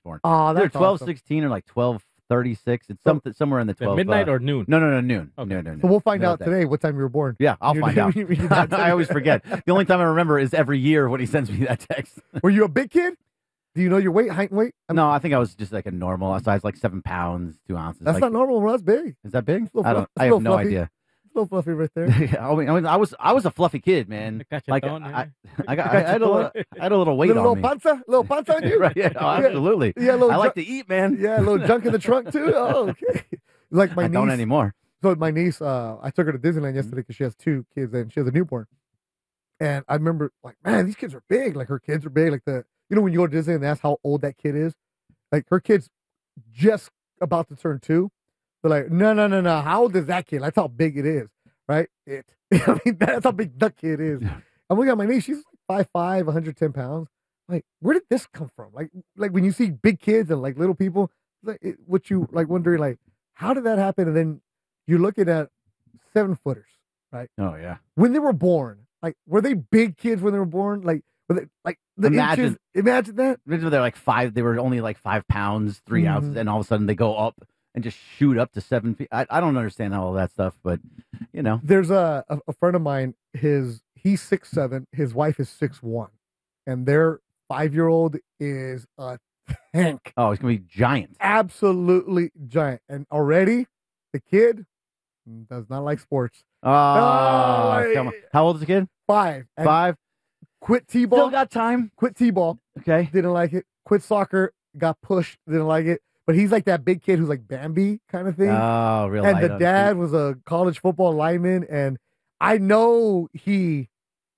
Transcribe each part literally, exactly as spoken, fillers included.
born. Oh, They're that's twelve awesome. sixteen or like twelve thirty-six. It's something somewhere in the twelve. At midnight uh, or noon? No, no, no, noon. Okay. No, no, no. So we'll find Middle out of the day. today what time you were born. Yeah, I'll You- find out. you- you- that I always forget. The only time I remember is every year when he sends me that text. Were you a big kid? Do you know your weight, height, and weight? I mean, No, I think I was just like a normal size, like seven pounds, two ounces. that's like, not normal. Bro. That's big. Is that big? little I don't. fluff- I it's a have no little fluffy. idea. It's a little fluffy right there. I mean, I mean, I was I was a fluffy kid, man. I got you Like down, I, eh? I got I had a little, I had a little weight little, on little me. panza, little panza on you. right? Yeah, oh, absolutely. Yeah, little I like ju- to eat, man. Yeah, a little junk in the trunk too. Oh, okay. Like my I niece. don't anymore. So my niece, uh, I took her to Disneyland yesterday because she has two kids and she has a newborn. And I remember, like, man, these kids are big. Like her kids are big. Like the, you know, when you go to Disney and that's how old that kid is. Like her kid's just about to turn two. They're like, no, no, no, no. How old is that kid? That's how big it is, right? It. I mean, that's how big the kid is. Yeah. I'm looking at my niece. She's like five five, one hundred ten pounds. Like, where did this come from? Like, like when you see big kids and like little people, like it, what you like wondering, like, how did that happen? And then you're looking at seven footers, right? Oh yeah. When they were born, like, were they big kids when they were born? Like, were they like the Imagine- inches? Imagine that. Imagine they're like five. They were only like five pounds, three Mhm. ounces, and all of a sudden they go up and just shoot up to seven feet. I, I don't understand all of that stuff, but you know, There's a, a a friend of mine. His he's six seven. His wife is six one, and their five year old is a tank, oh, it's gonna be giant. absolutely giant. And already, the kid does not like sports. Oh, Oh, come on. How old is the kid? Five. And Five. Quit Still t-ball. got time. Quit t-ball. Okay. Didn't like it. Quit soccer. Got pushed. Didn't like it. But he's like that big kid who's like Bambi kind of thing. Oh, real. and light the on- dad was a college football lineman, and I know he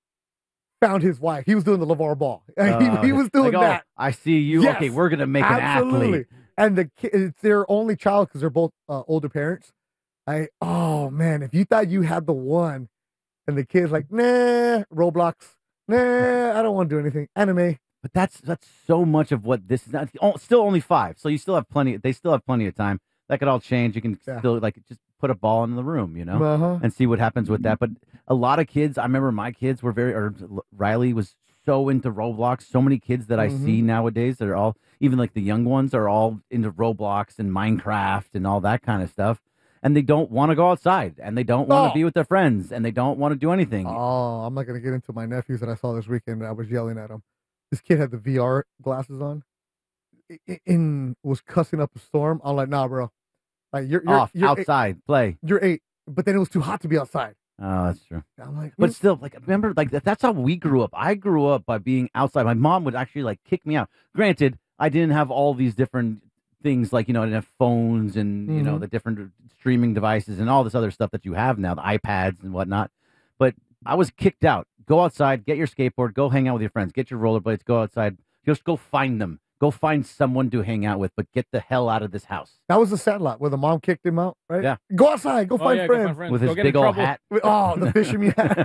found his wife. He was doing the LeVar Ball. Oh, he, he was doing like, oh, that. I see you. Yes, Okay, we're gonna make an Absolutely. athlete. And the kid, it's their only child because they're both uh, older parents. I oh man, if you thought you had the one, and the kid's like, nah, Roblox, nah, I don't want to do anything. Anime. But that's that's so much of what this is. Not, oh, still only five, so you still have plenty. They still have plenty of time. That could all change. You can Yeah. still like just put a ball in the room, you know, Uh-huh. and see what happens with that. But a lot of kids, I remember my kids were very. Or Riley was so into Roblox. So many kids that I Mhm. see nowadays that are all, even like the young ones, are all into Roblox and Minecraft and all that kind of stuff. And they don't want to go outside, and they don't want to Oh. be with their friends, and they don't want to do anything. Oh, I'm not gonna get into my nephews that I saw this weekend. I was yelling at him. This kid had the V R glasses on, I- I- and was cussing up a storm. I'm like, nah, bro. Like you're, you're Off you're eight, outside play. you're eight, but then it was too hot to be outside. Oh, that's true. I'm like, But mm, still, like, remember, like that, that's how we grew up. I grew up by being outside. My mom would actually like kick me out. Granted, I didn't have all these different things, like, you know, I didn't have phones and you know Mhm. the different streaming devices and all this other stuff that you have now, the iPads and whatnot. But I was kicked out. Go outside, get your skateboard, go hang out with your friends, get your rollerblades, go outside, just go find them. Go find someone to hang out with, but get the hell out of this house that was the Sandlot where the mom kicked him out, right? Yeah. Go outside. Go Oh, find yeah, go friends. find friends. with Go his get in big old trouble. hat. Oh, the fish in me hat.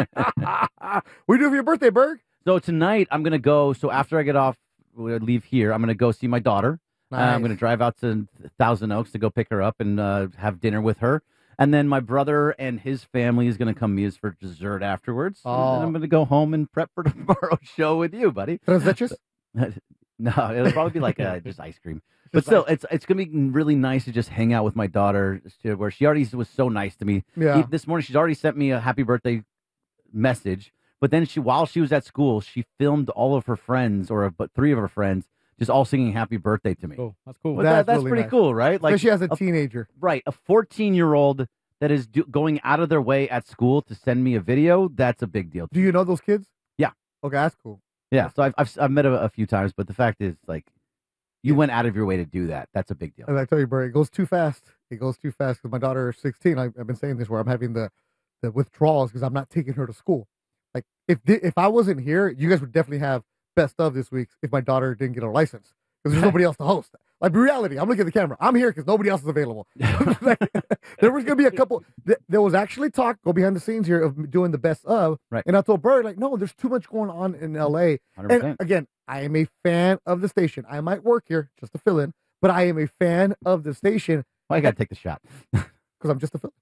What do you do for your birthday, Berg? So tonight I'm gonna go. So after I get off, we leave here. I'm gonna go see my daughter. Uh, I'm going to drive out to Thousand Oaks to go pick her up and uh, have dinner with her. And then my brother and his family is going to come meet us for dessert afterwards. And Oh. then I'm going to go home and prep for tomorrow's show with you, buddy. Tres leches? No, it'll probably be like uh, just ice cream. But Just still, it's it's going to be really nice to just hang out with my daughter, where she already was so nice to me. Yeah. This morning, she's already sent me a happy birthday message. But then she, while she was at school, she filmed all of her friends, or but three of her friends, just all singing happy birthday to me. Cool. That's cool. Well, That's that, that's really pretty nice. cool, right? Like, Especially as a a- teenager. right, a fourteen-year-old that is do, going out of their way at school to send me a video. That's a big deal. Do you know those kids? Yeah. Okay, that's cool. Yeah, so I've I've, I've met a, a few times, but the fact is, like, you went out of your way to do that. That's a big deal. And I tell you, Barry, it goes too fast. It goes too fast because my daughter is sixteen. I, I've been saying this where I'm having the, the withdrawals because I'm not taking her to school. Like if thi- if I wasn't here, you guys would definitely have best of this week if my daughter didn't get her license because there's nobody else to host. Like reality, I'm looking at the camera. I'm here because nobody else is available. Like, there was gonna be a couple. Th- there was actually talk go behind the scenes here of doing the best of. Right. And I told Bird like, no, there's too much going on in L A. one hundred And percent. again, I am a fan of the station. I might work here just to fill in, but I am a fan of the station Well, I got to take the shot. because I'm just a fill.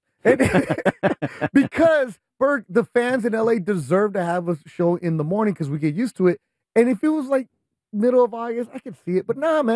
And because Berg, the fans in L A deserve to have a show in the morning because we get used to it. And if it was like middle of August, I could see it. But nah, man.